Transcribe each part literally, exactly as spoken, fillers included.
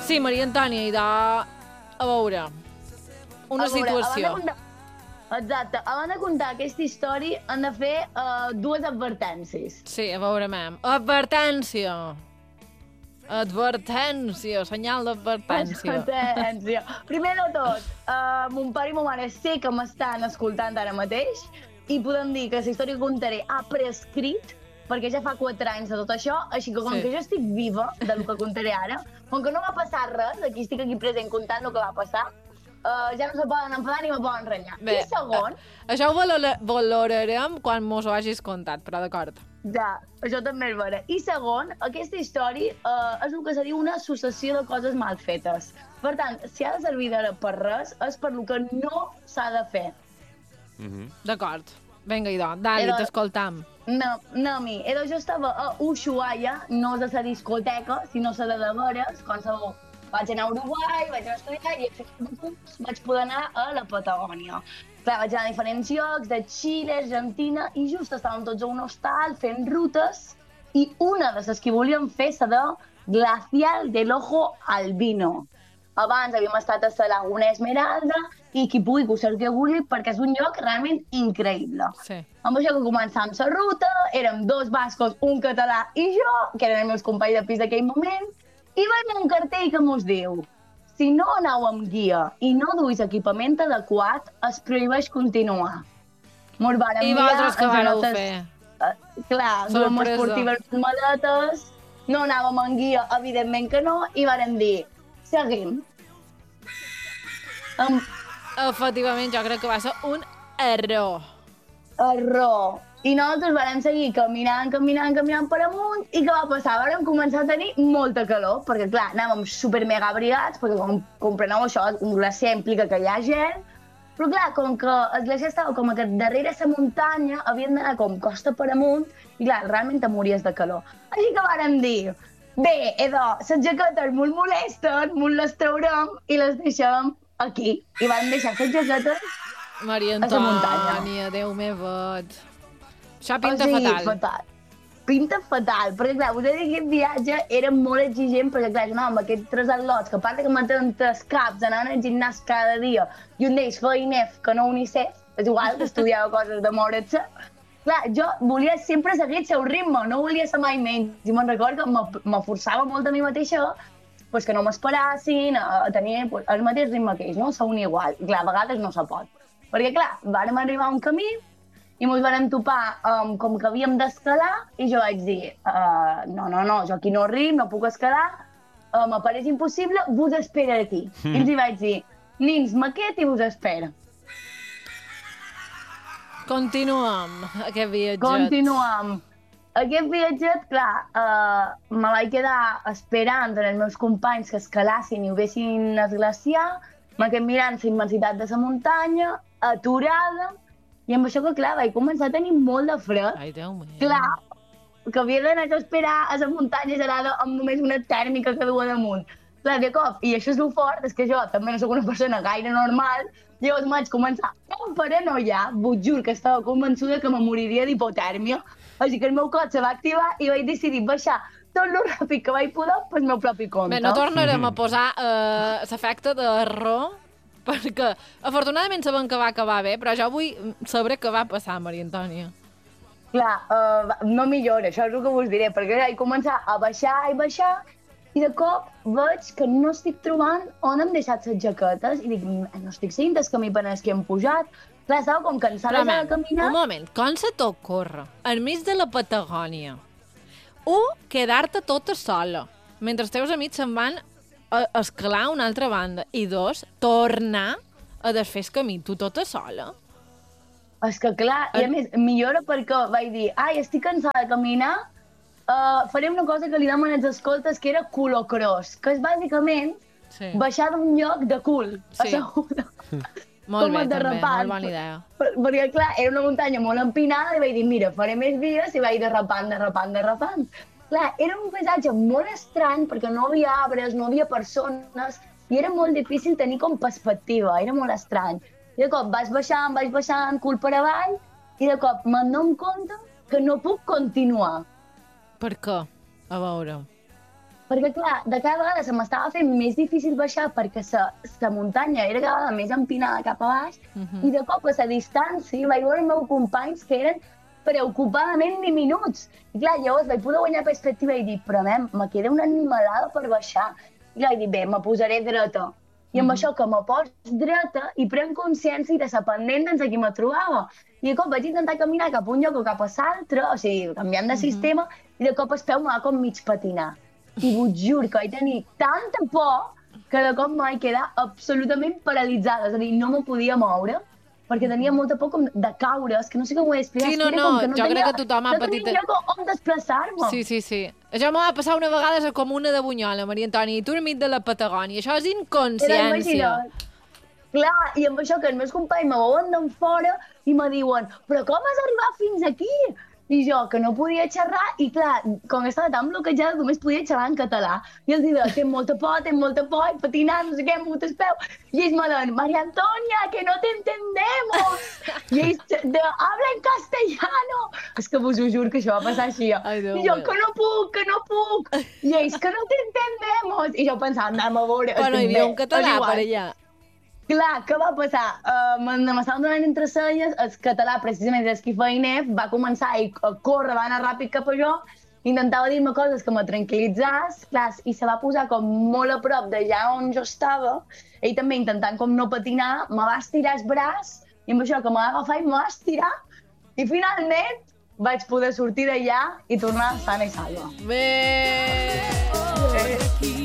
Sí, Maria Antònia, i de... A veure, una A veure, situació. abans de contar- Exacte, abans de contar aquesta història han de fer uh, dues advertències. Sí, a veure, mem. Advertència. Advertència, senyal d'advertència. Advertència. Primer de tot, uh, mon pare i ma mare sé que m'estan escoltant ara mateix i podem dir que la història que contaré ha prescrit perquè ja fa quatre anys de tot això, així que com Sí. que jo estic viva del que contaré ara, com que no va passar res, aquí estic aquí present contant el que va passar, uh, ja no se poden enfadar ni me poden renyar. Bé, I segon, a- això ho valora- valorarem quan mos ho hagis contat, però d'acord. ja, això també és vera. I segon, aquesta història uh, és el que se diu una successió de coses mal fetes. Per tant, si ha de servir d'ara per res, és per el que no s'ha de fer. D'acord. Vinga, idò, Dali, Era- t'escoltam. No, no, mi. Era, jo estava a Ushuaia, no és a la discoteca, sinó a la de veres, quan sabeu, vaig anar a Uruguai, vaig anar a estudiar i vaig poder anar a la Patagònia. Clar, vaig anar a diferents llocs, de Xile, Argentina, i just estàvem tots a un hostal fent rutes, i una de les que volíem fer la de Glacial del Ojo Albino. Abans havíem estat a la Laguna Esmeralda i qui pugui que ho cerqui a Google perquè és un lloc realment increïble. Sí. Amb això que començàvem la ruta, érem dos bascos, un català i jo, que eren els meus companys de pis d'aquell moment, i veiem un cartell que mos diu: si no aneu amb guia i no duis equipament adequat, es prohibeix continuar. Mos vàrem I mirar, vosaltres què ens vareu notes- fer? Uh, clar, duem Sorpresa. esportives maletes, no anàvem amb guia, evidentment que no, i vàrem dir, seguim. Amb Efectivament, jo crec que va ser un error. error. I nosaltres vam seguir caminant, caminant, caminant per amunt, i què va passar? Vam començar a tenir molta calor, perquè clar, anàvem super mega abrigats, perquè com compreneu això, un glaciar implica que hi ha gent, però clar, com que el glaciar estava com que darrere la muntanya, havien d'anar com costa per amunt, i clar, realment te mories de calor. Així que vàrem dir, bé, idò, les jaquetes molt molesten, molt les traurem i les deixem aquí. I vam deixar les jaquetes. Maria A la muntanya. Antònia, Déu meu vot. Això pinta o sigui, fatal. fatal. Pinta fatal, perquè clar, us he dit que aquest viatge era molt exigent, perquè clar, jo anava amb aquests tres atlots, que a part de que mantenen tres caps, anaven al gimnàs cada dia, i un d'ells feia I N E F, que no UNICEF, és igual, que estudiava coses de moure's. Clar, jo volia sempre seguir el seu ritme, no volia ser mai menys, i me'n recordo que me- me forçava molt a mi mateixa, pues, que no m'esperassin a a tenir pues, el mateix ritme que ells, no? Ser un igual. I clar, a vegades no se pot. Perquè clar, vàrem arribar a un camí i ens vam topar um, com que havíem d'escalar i jo vaig dir, uh, no, no, no, jo aquí no arribo, no puc escalar, uh, m'apareix impossible, vos espera aquí. Mm. I els hi vaig dir, nins, maquet i vos espera. Continuem aquest viatget. Continuem. Aquest viatget, clar, uh, me vaig quedar esperant en els meus companys que escalassin i ho vessin esglaciar, me quedé mirant la immensitat de la muntanya, aturada, i amb això que, clar, vaig començar a tenir molt de fred. Ai, Déu meu. Clar, que havia d'anar a esperar a la muntanya gelada amb només una tèrmica que duia damunt. Clar, de cop, i això és el fort, és que jo també no sóc una persona gaire normal, llavors vaig començar a paranoiar, vos juro que estava convençuda que me moriria d'hipotèrmia, així que el meu cos se va activar i vaig decidir baixar tot el ràpid que vaig poder pel meu propi compte. Bé, no tornarem a posar eh, l'efecte d'error, perquè afortunadament sabem que va acabar bé, però jo vull saber què va passar, Maria Antònia. Clar, uh, no millora, això és el que us diré, perquè vaig començar a baixar i baixar, i de cop veig que no estic trobant on hem deixat les jaquetes, i dic, no estic seguint el camí per el que hem pujat. Clar, estava com cansada Però, ja man, de caminar. un moment, com se t'ocorre, enmig de la Patagònia, u, quedar-te tota sola, mentre els teus amics se'n van a escalar a una altra banda, i dos, tornar a desfer el camí, tu tota sola? És que clar, i a més, millora perquè vaig dir, ai, estic cansada de caminar, uh, faré una cosa que li demen als escoltes, que era culocross, que és bàsicament Sí. baixar d'un lloc de cul, Sí. asseguda. Molt com bé, a també, derrapant. molt bona idea. Per- Perquè, clar, era una muntanya molt empinada i vaig dir, mira, faré més vies i vaig derrapant, derrapant, derrapant. Clar, era un paisatge molt estrany perquè no havia arbres, no havia persones i era molt difícil tenir com perspectiva, era molt estrany. I de cop vaig baixant, vaig baixant, cul per avall i de cop me'n dono compte que no puc continuar. Per què? A veure. Perquè, clar, de cada vegada se m'estava fent més difícil baixar perquè la muntanya era cada vegada més empinada cap a baix uh -huh. i de cop a la distància vaig veure els meus companys que eren preocupadament diminuts. I clar, llavors vaig poder guanyar perspectiva i dir, però mem, me queda una animalada per baixar. I clar, dic, bé, me posaré dreta. I amb mm -hmm. això que me pos dreta i prenc consciència de la pendent dins qui me trobava. I de cop vaig intentar caminar cap a un lloc o cap a l'altre, o sigui, canviant de sistema, mm -hmm. i de cop el peu me va com mig patinar. I vos juro que vaig tenir tanta por que de cop me vaig quedar absolutament paralitzada, és a dir, no me podia moure, perquè tenia molta por com de caure, és que no sé com ho he explicat. Sí, no, no, no jo tenia, crec que tothom ha no patit... No tenia lloc on desplaçar-me. Sí, sí, sí. Això m'ho va passar una vegada a la comuna de Bunyola, Maria Antònia, i tu enmig de la Patagònia. Això és inconsciència. Clar, i amb això que els meus companys me veuen d'en fora i me diuen, però com has arribat fins aquí? I jo, que no podia xerrar, i clar, com estava tan bloquejada, només podia xerrar en català. I els deia, tinc molta por, tinc molta por, i patinant, no sé què, em fot el peu. I ells me diuen, Maria Antonia, que no te entendemos. I ells, de, habla en castellano. És que vos ho juro que això va passar així. Ai, I jo, que no puc, que no puc. I ells, que no te entendemos. I jo pensava, anem a veure. Bueno, hi havia un català per allà. Clar, què va passar? Uh, M'estaven donant entre celles, el català, precisament des que feia nef, va començar a córrer, va anar ràpid cap a jo, intentava dir-me coses que me tranquil·litzàs, clar, i se va posar com molt a prop d'allà on jo estava, ell també intentant com no patinar, me va estirar el braç, i amb això que me va agafar i me va estirar, i finalment vaig poder sortir d'allà i tornar sana i salva. Bé! Bé.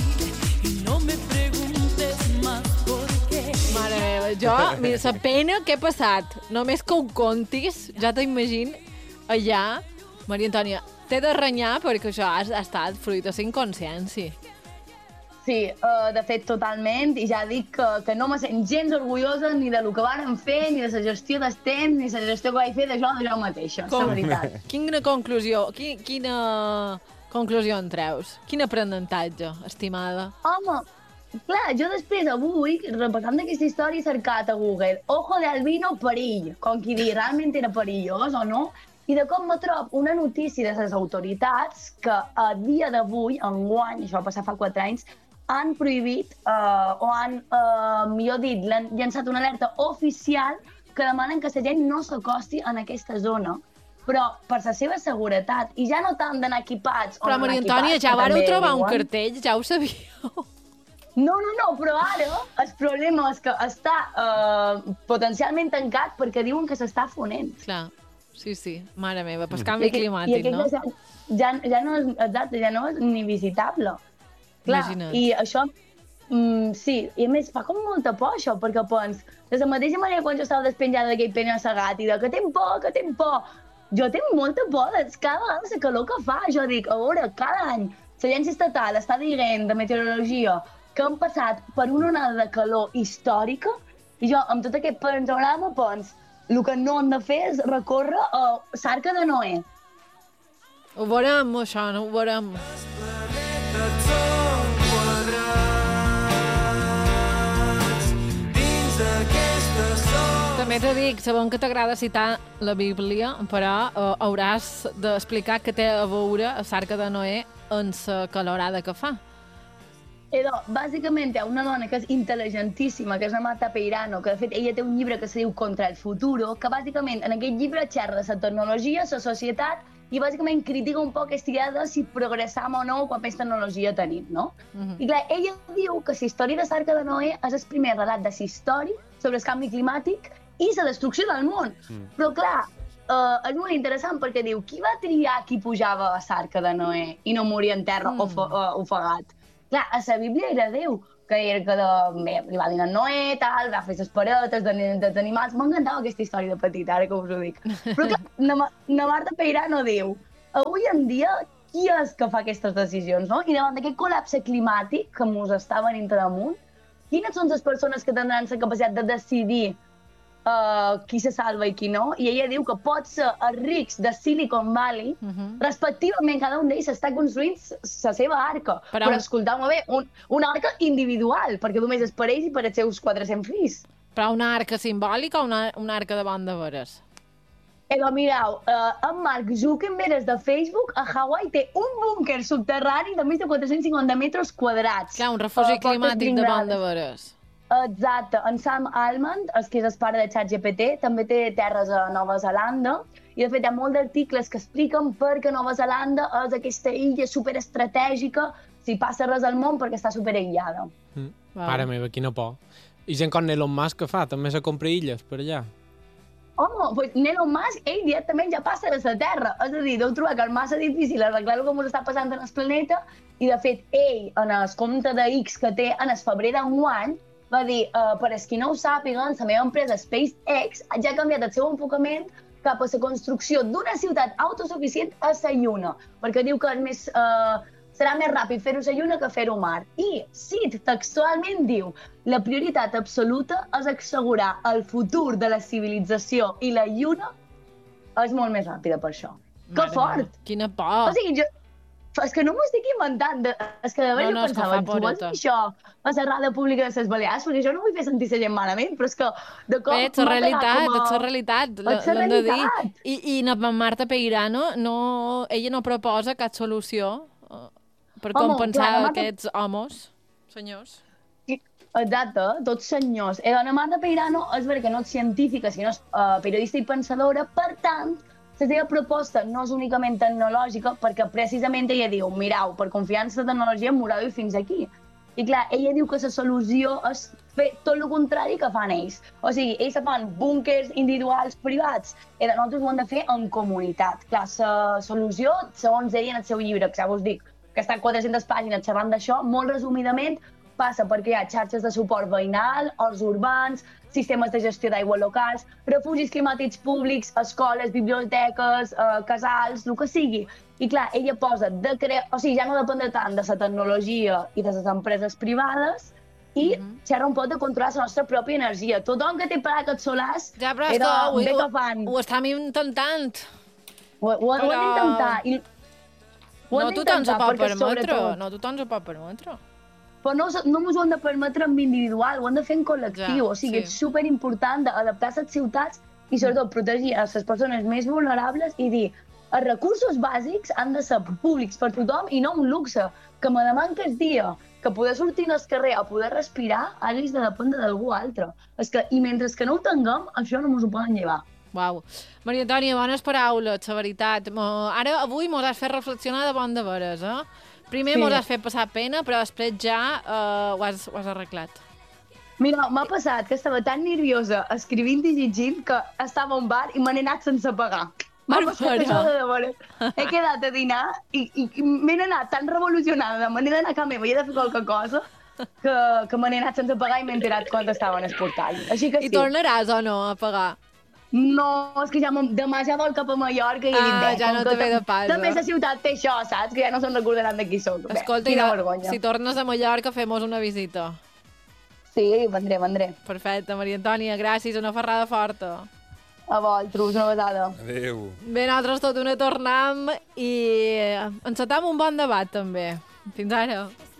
Mare meva, jo, mira, la pena que he passat, només que ho contis, ja t'imagino, allà, Maria Antònia, t'he de renyar perquè això ha, ha estat fruit de la inconsciència. Sí, uh, de fet, totalment, i ja dic que, que no me sent gens orgullosa ni de lo que vàrem fer, ni de la gestió del temps, ni de la gestió que vaig fer de jo, de jo mateixa, la veritat. Quina conclusió, quina, quina conclusió en treus? Quin aprenentatge, estimada? Home, clar, jo després, avui, repassant aquesta història, he cercat a Google Ojo de albino, perill, com qui dir, realment era perillós o no? I de cop me trobo una notícia de les autoritats que a dia d'avui, enguany, això va passar fa quatre anys, han prohibit, eh, o han, eh, millor dit, han llançat una alerta oficial que demanen que la gent no s'acosti en aquesta zona, però per la seva seguretat, i ja no tant d'anar equipats... Però, Maria Antònia, ja vareu trobar un cartell, ja ho sabíeu. No, no, no, però ara el problema és que està uh, potencialment tancat perquè diuen que s'està fonent. Clar, sí, sí, mare meva, pel canvi climàtic, no? Ja, ja, ja no és, exacte, ja no és ni visitable. Clar, imagina't. I això, mm, sí, i a més fa com molta por això, perquè pens, de la mateixa manera quan jo estava despenjada d'aquell penya segat i de que tinc por, que tinc por, jo tinc molta por de cada vegada la calor que fa. Jo dic, a veure, cada any l'Agència Estatal està dient de meteorologia que han passat per una onada de calor històrica i jo, amb tot aquest panorama, pens, el que no hem de fer és recórrer a l'Arca de Noé. Ho veurem, això, no ho veurem. També t'ho dic, sabem que t'agrada citar la Bíblia, però uh, hauràs d'explicar què té a veure a l'Arca de Noé en la calorada que fa. Edo, bàsicament hi ha una dona que és intel·ligentíssima, que és la Marta Peirano, que de fet ella té un llibre que se diu Contra el futuro, que bàsicament en aquest llibre xerra la tecnologia, la societat, i bàsicament critica un poc aquesta idea de si progressam o no quan més tecnologia tenim, no? Uh-huh. I clar, ella diu que la història de l'Arca de Noé és el primer relat de la història sobre el canvi climàtic i la destrucció del món. Mm. Però clar, uh, és molt interessant perquè diu, qui va triar qui pujava a l'Arca de Noé i no moria en terra mm. uh, ofegat? Clar, a la Bíblia era Déu, que era que de, bé, li va dir en Noé, tal, va fer les paretes d'animals. M'encantava aquesta història de petita, ara que us ho dic. Però clar, na, na Marta Peirano diu, avui en dia, qui és que fa aquestes decisions, no? I davant d'aquest col·lapse climàtic que mos està venint damunt, quines són les persones que tindran la capacitat de decidir Uh, qui se salva i qui no, i ella diu que pot ser els rics de Silicon Valley, uh -huh. respectivament cada un d'ells està construint la seva arca, però, però escolteu-me bé, un, una arca individual, perquè només és per ells i per els seus quatre-cents fills. Però una arca simbòlica o una, una arca de bon de veres? Però mireu, uh, en Mark Zuckerberg de Facebook a Hawaii té un búnquer subterrani de més de quatre-cents cinquanta metres quadrats. Clar, un refugi uh, climàtic de Pont de Veres. Exacte. En Sam Altman, el que és el pare de ChatGPT, també té terres a Nova Zelanda i, de fet, hi ha molts d'articles que expliquen per què Nova Zelanda és aquesta illa superestratègica, si passa res al món, perquè està superaïllada. Mm. Mare meva, quina por. I gent com Elon Musk que fa? També se compra illes per allà? Home, pues Elon Musk, ell directament ja passa a la Terra. És a dir, deu trobar que és massa difícil arreglar el que ens està passant en el planeta i, de fet, ell, en el compte de X que té en el febrer d'enguany, va dir, uh, per als qui no ho sàpiguen, la meva empresa SpaceX ja ha canviat el seu enfocament cap a la construcció d'una ciutat autosuficient a la Lluna, perquè diu que és més... Uh, serà més ràpid fer-ho a Lluna que fer-ho a mar. I, cit, textualment diu, la prioritat absoluta és assegurar el futur de la civilització i la Lluna és molt més ràpida per això. Que fort! Quina por! O sigui, jo... És que no m'ho estic inventant. De... És que de veritat no, no, jo pensava, tu vols dir això a la ràdio pública de les Balears? Perquè jo no vull fer sentir la gent malament, però és que de cop... Bé, ets la realitat, a... ets la realitat, l'hem de dir. I, i na Marta Peirano, no, ella no proposa cap solució per Home, compensar clar, Marta... aquests homes, senyors. Exacte, tots senyors. I la Marta Peirano és vera que no és científica, sinó és uh, periodista i pensadora, per tant, la seva proposta no és únicament tecnològica, perquè precisament ella diu, mirau, per confiar en la tecnologia m'haurà de fins aquí. I clar, ella diu que la solució és fer tot el contrari que fan ells. O sigui, ells fan búnquers individuals privats i nosaltres ho hem de fer en comunitat. Clar, la solució, segons ella en el seu llibre, que ja vos dic, que està en quatre-centes pàgines xerrant d'això, molt resumidament, passa perquè hi ha xarxes de suport veïnal, horts urbans, sistemes de gestió d'aigua locals, refugis climàtics públics, escoles, biblioteques, eh, casals, el que sigui. I clar, ella posa de crear... O sigui, ja no depèn tant de la tecnologia i de les empreses privades i mm -hmm. xerra un poc de controlar la nostra pròpia energia. Tothom que té plaques solars, ja, però és que ho, bé ho, que fan. Ho estem intentant. Ho, ho, però... ho hem d'intentar. I... No tothom s'ho pot permetre, no tothom s'ho pot permetre. Però no, no ens ho hem de permetre en individual, ho hem de fer en col·lectiu. Ja, o sigui, sí. És superimportant adaptar les ciutats i sobretot protegir a les persones més vulnerables i dir els recursos bàsics han de ser públics per tothom i no un luxe, que me deman que el dia que poder sortir al carrer o poder respirar hagis de dependre d'algú altre. És que, i mentre que no ho tinguem, això no ens ho poden llevar. Uau. Maria Antònia, bones paraules, la veritat. Ara, avui mos has fet reflexionar de bon de veres, eh? Primer sí. Mos has fet passar pena, però després ja uh, ho, has, ho has arreglat. Mira, m'ha passat que estava tan nerviosa escrivint i llegint que estava a un bar i me n'he anat sense pagar. M'ha passat això de veres. He quedat a dinar i, i, i m'he anat tan revolucionada de manera d'anar a casa meva i he de fer qualque cosa que, que me n'he anat sense pagar i m'he enterat quan estava en el portal. Així que sí. I tornaràs o no a pagar? No, és que ja demà ja vol cap a Mallorca i he dit, ah, ja no te ve de pas. També la ciutat té això, saps? Que ja no se'n recordaran de qui soc. Escolta, Bé, quina vergonya. Si tornes a Mallorca, fem-nos una visita. Sí, vendré, vendré. Perfecte, Maria Antònia, gràcies, una ferrada forta. A vosaltres, una besada. Adéu. Bé, nosaltres tot una tornam i encetam un bon debat, també. Fins ara.